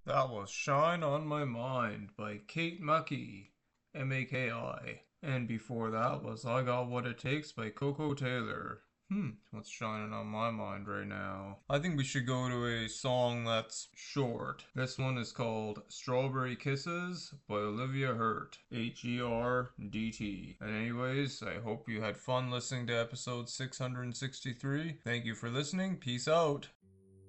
That was Shine on My Mind by Kate Maki, Maki. And before that was I Got What It Takes by Coco Taylor. What's shining on my mind right now? I think we should go to a song that's short. This one is called Strawberry Kisses by Olivia Hurt. Hert. And anyways, I hope you had fun listening to episode 663. Thank you for listening. Peace out.